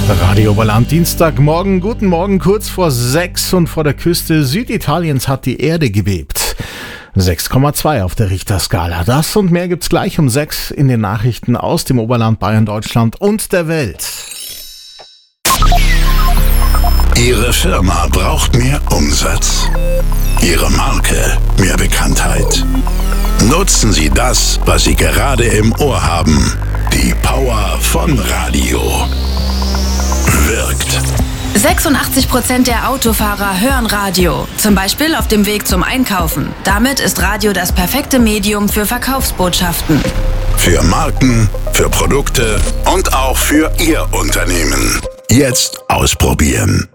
Radio Oberland, Dienstagmorgen, guten Morgen, kurz vor 6 und vor der Küste Süditaliens hat die Erde gebebt. 6,2 auf der Richterskala. Das und mehr gibt's gleich um 6 in den Nachrichten aus dem Oberland, Bayern, Deutschland und der Welt. Ihre Firma braucht mehr Umsatz. Ihre Marke mehr Bekanntheit. Nutzen Sie das, was Sie gerade im Ohr haben. Die Power von Radio. Wirkt. 86% der Autofahrer hören Radio, zum Beispiel auf dem Weg zum Einkaufen. Damit ist Radio das perfekte Medium für Verkaufsbotschaften. Für Marken, für Produkte und auch für Ihr Unternehmen. Jetzt ausprobieren.